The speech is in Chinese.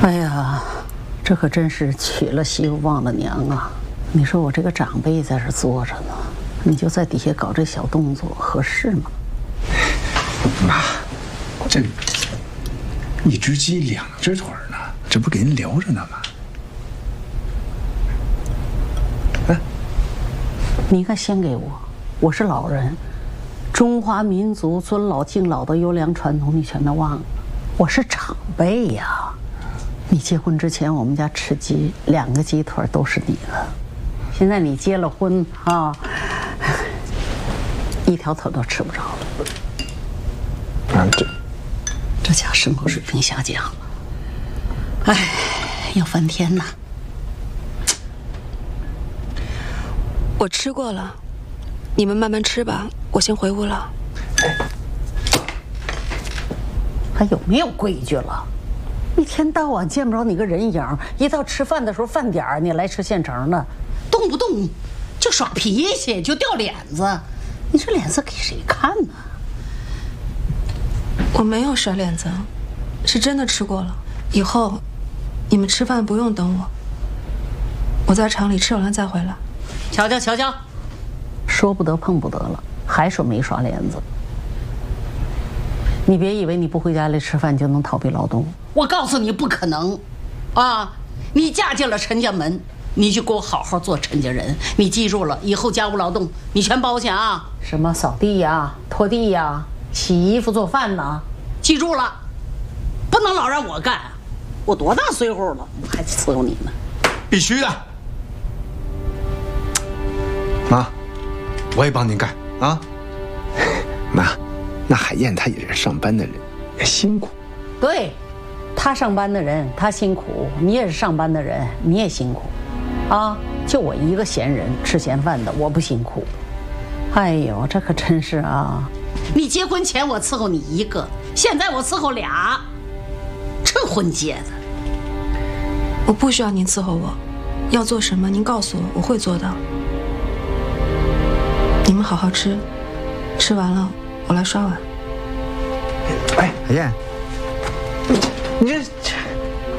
哎呀，这可真是娶了媳妇忘了娘啊！你说我这个长辈在这坐着呢，你就在底下搞这小动作，合适吗？ 妈，这一只鸡两只腿呢，这不给人留着呢吗？哎， 你应该先给我，我是老人，中华民族尊老敬老的优良传统你全都忘了，我是长辈呀。你结婚之前我们家吃鸡，2个鸡腿都是你的，现在你结了婚啊，1条腿都吃不着了。 啊， 这家生活水平下降了，哎，要翻天呐！ 我吃过了，你们慢慢吃吧，我先回屋了。 还有没有规矩了？一天到晚见不着你个人影，一到吃饭的时候饭点儿你来吃现成的，动不动就耍脾气，就掉脸子，你这脸色给谁看呢？ 我没有甩脸子，是真的吃过了。以后你们吃饭不用等我，我在厂里吃完了再回来。 瞧瞧瞧瞧，说不得碰不得了，还说没耍脸子。你别以为你不回家里吃饭就能逃避劳动，我告诉你不可能，啊！你嫁进了陈家门，你就给我好好做陈家人。你记住了，以后家务劳动你全包去啊！什么扫地呀、拖地呀、洗衣服、做饭呐，记住了，不能老让我干。我多大岁数了，我还伺候你呢？ 必须的。妈，我也帮您干啊。妈，那海燕她也是上班的人，也辛苦。 对，他上班的人他辛苦，你也是上班的人，你也辛苦，啊！就我一个闲人吃闲饭的，我不辛苦。哎呦，这可真是啊！你结婚前我伺候你1个，现在我伺候2，这婚结的。 我不需要您伺候我，要做什么您告诉我，我会做的。你们好好吃，吃完了我来刷碗。 哎，海燕，你这